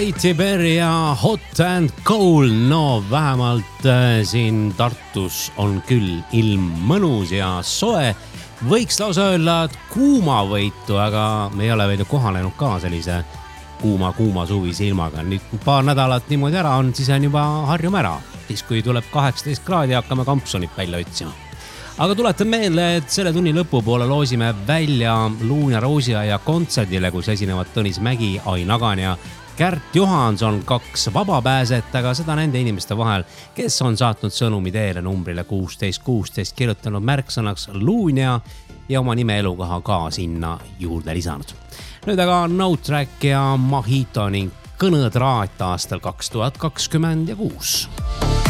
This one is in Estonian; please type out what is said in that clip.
Katy Perry ja Hot and Cold, no vähemalt siin Tartus on küll ilm mõnus ja soe. Võiks lausa öelda, et kuumavõitu, aga me ei ole veel kohanenud ka sellise kuuma suvise ilmaga. Nüüd paar nädalat niimoodi ära on, siis on juba harjume ära. Siis kui tuleb 18 kraadi, hakkame kampsunit välja otsima. Aga tuletan meelde, et selle tunni lõpupoole loosime välja Luun ja Roosiaia kontserdile, kus esinevad Tõnis Mägi, Ai Nagan ja Kärt Johanson, 2 vabapääset, aga seda nende inimeste vahel, kes on saatnud sõnumi teele numbrile 1616, kirjutanud märksõnaks Luunia ja oma nime elukoha ka sinna juurde lisanud. Nüüd aga No Track ja Mojito ning Kõnõtraat aastal 2026.